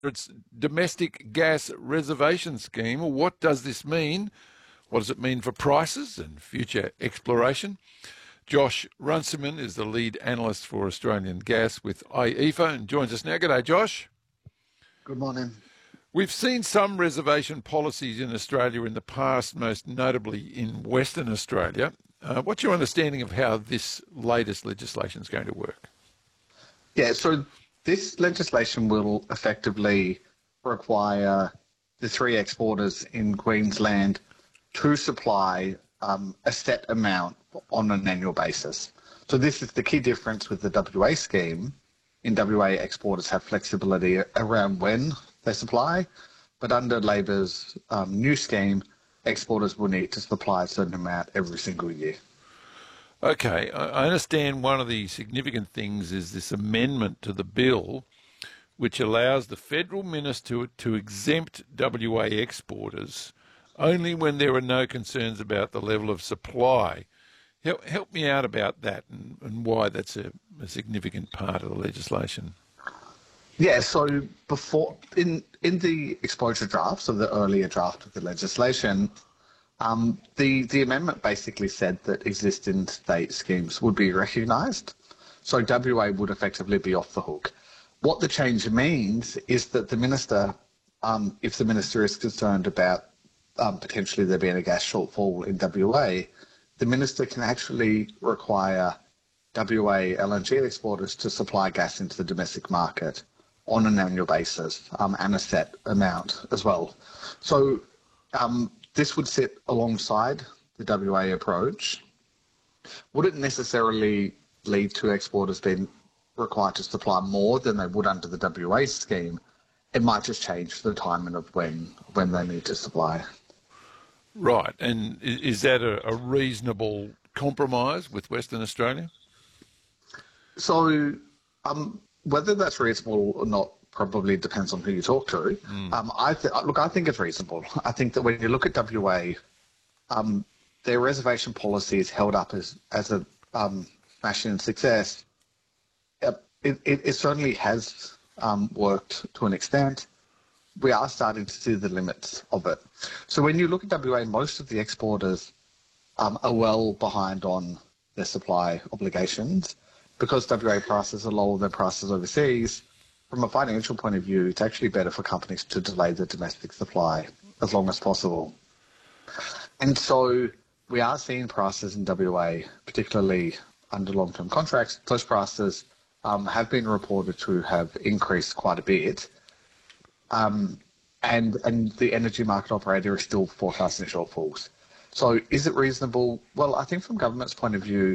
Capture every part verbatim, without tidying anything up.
its domestic gas reservation scheme. What does this mean? What does it mean for prices and future exploration? Josh Runciman is the lead analyst for Australian Gas with I E F A and joins us now. G'day, Josh. Good morning. We've seen some reservation policies in Australia in the past, most notably in Western Australia. Uh, what's your understanding of how this latest legislation is going to work? Yeah, so this legislation will effectively require the three exporters in Queensland to supply um, a set amount on an annual basis. So this is the key difference with the W A scheme. In W A, exporters have flexibility around when they supply, but under Labor's um, new scheme, exporters will need to supply a certain amount every single year. Okay, I understand one of the significant things is this amendment to the bill, which allows the federal minister to exempt W A exporters only when there are no concerns about the level of supply. Help, help me out about that and, and why that's a, a significant part of the legislation. Yeah, so before in in the exposure draft, so the earlier draft of the legislation, um, the the amendment basically said that existing state schemes would be recognised, so W A would effectively be off the hook. What the change means is that the minister, um, if the minister is concerned about um, potentially there being a gas shortfall in W A, the minister can actually require W A L N G exporters to supply gas into the domestic market on an annual basis um, and a set amount as well. So um, this would sit alongside the W A approach. Wouldn't necessarily lead to exporters being required to supply more than they would under the W A scheme. It might just change the timing of when when they need to supply. Right, and is that a, a reasonable compromise with Western Australia? So um, whether that's reasonable or not probably depends on who you talk to. Mm. Um, I th- look, I think it's reasonable. I think that when you look at W A, um, their reservation policy is held up as as a um, smashing success. It, it, it certainly has um, worked to an extent. We are starting to see the limits of it. So when you look at W A, most of the exporters um, are well behind on their supply obligations. Because W A prices are lower than prices overseas, from a financial point of view, it's actually better for companies to delay the domestic supply as long as possible. And so we are seeing prices in W A, particularly under long-term contracts, those prices um, have been reported to have increased quite a bit. Um, and, and the energy market operator is still forecasting shortfalls. So is it reasonable? Well, I think from government's point of view,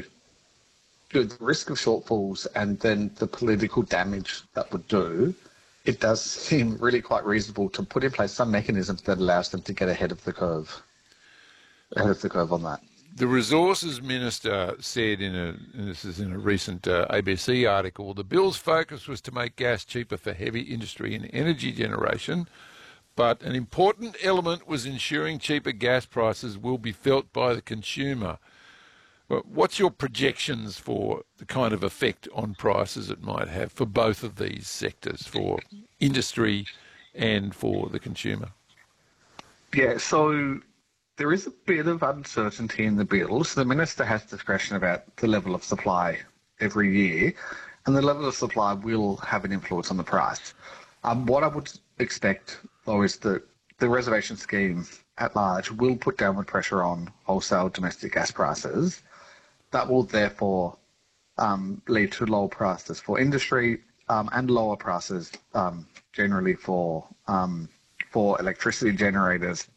the risk of shortfalls and then the political damage that would do, it does seem really quite reasonable to put in place some mechanisms that allows them to get ahead of the curve, ahead of the curve on that. The Resources Minister said in a, and this is in a recent uh, A B C article, the bill's focus was to make gas cheaper for heavy industry and energy generation, but an important element was ensuring cheaper gas prices will be felt by the consumer. What's your projections for the kind of effect on prices it might have for both of these sectors, for industry and for the consumer? Yeah, so there is a bit of uncertainty in the bill. So the minister has discretion about the level of supply every year, and the level of supply will have an influence on the price. Um, what I would expect, though, is that the reservation scheme at large will put downward pressure on wholesale domestic gas prices. That will therefore um, lead to lower prices for industry um, and lower prices um, generally for um, for electricity generators.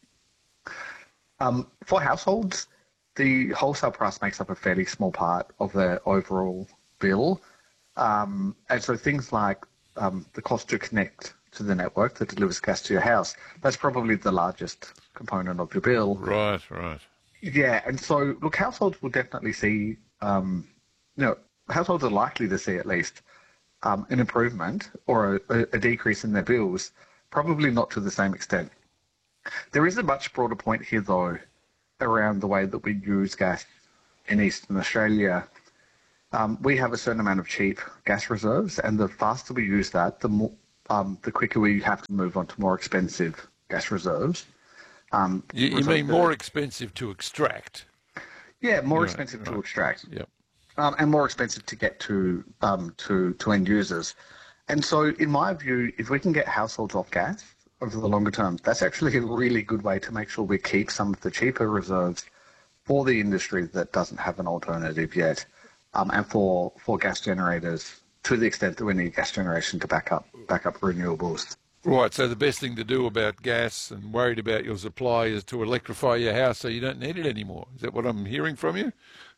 Um, for households, the wholesale price makes up a fairly small part of their overall bill. Um, and so things like um, the cost to connect to the network that delivers gas to your house, that's probably the largest component of your bill. Right, right. Yeah, and so, look, households will definitely see, um, you know, households are likely to see at least um, an improvement or a, a decrease in their bills, probably not to the same extent. There is a much broader point here, though, around the way that we use gas in Eastern Australia. Um, we have a certain amount of cheap gas reserves, and the faster we use that, the more um, the quicker we have to move on to more expensive gas reserves. Um, You, you mean more expensive to extract? Yeah, more Right, expensive to right. extract. Yep. Um, and more expensive to get to um, to to end users. And so, in my view, if we can get households off gas over the longer term, that's actually a really good way to make sure we keep some of the cheaper reserves for the industry that doesn't have an alternative yet, um, and for, for gas generators to the extent that we need gas generation to back up back up renewables. Right, so the best thing to do about gas and worried about your supply is to electrify your house so you don't need it anymore. Is that what I'm hearing from you?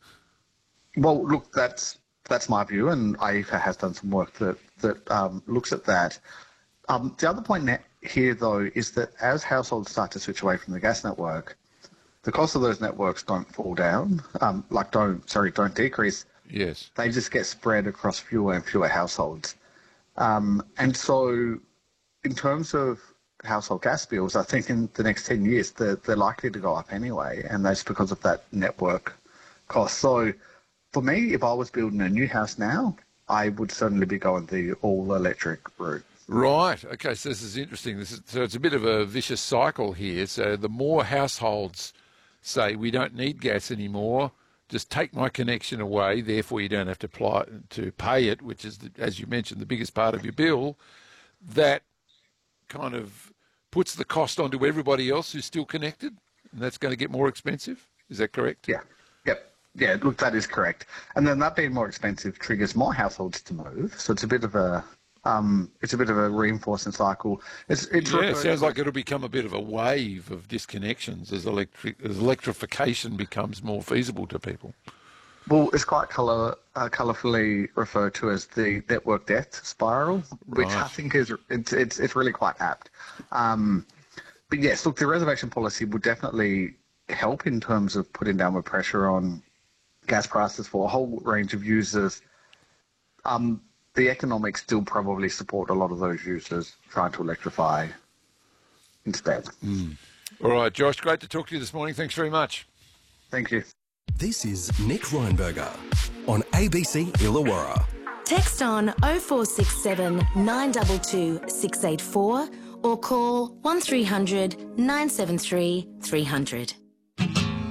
Well, look, that's that's my view, and I E F A has done some work that that um, looks at that. Um, the other point net here, though, is that as households start to switch away from the gas network, the cost of those networks don't fall down, um, like don't sorry, don't decrease. Yes. They just get spread across fewer and fewer households, um, and so in terms of household gas bills, I think in the next ten years they're, they're likely to go up anyway, and that's because of that network cost. So for me, if I was building a new house now, I would certainly be going the all-electric route. Right. Okay. So this is interesting. This is, so it's a bit of a vicious cycle here. So the more households say we don't need gas anymore, just take my connection away. Therefore, you don't have to apply to pay it, which is, the, as you mentioned, the biggest part of your bill. That kind of puts the cost onto everybody else who's still connected, and that's going to get more expensive. Is that correct? Yeah. Yep. Yeah, look, that is correct. And then that being more expensive triggers more households to move. So it's a bit of a um, it's a bit of a reinforcing cycle. It's, it's Yeah, it referred- sounds like it'll become a bit of a wave of disconnections as electric as electrification becomes more feasible to people. Well, it's quite colour, uh, colourfully referred to as the network death spiral, which Right. I think is it's it's, it's really quite apt. Um, but yes, look, the reservation policy would definitely help in terms of putting downward pressure on gas prices for a whole range of users. Um, the economics still probably support a lot of those users trying to electrify instead. Mm. All right, Josh, great to talk to you this morning. Thanks very much. Thank you. This is Nick Reinberger on A B C Illawarra. Text on oh four six seven, nine two two, six eight four or call one three hundred, nine seven three, three hundred.